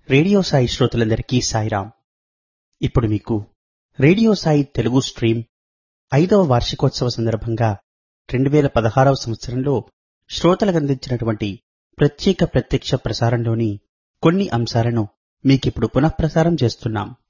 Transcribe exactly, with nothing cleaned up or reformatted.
Radio Sai శ్రోతలందరికీ సాయిరాం. ఇప్పుడు మీకు రేడియో సాయి తెలుగు స్ట్రీమ్ ఐదవ వార్షికోత్సవ సందర్భంగా రెండు వేల పదహారవ సంవత్సరంలో శ్రోతలకు అందించినటువంటి ప్రత్యేక ప్రత్యక్ష ప్రసారంలోని కొన్ని అంశాలను మీకిప్పుడు పునఃప్రసారం చేస్తున్నాం.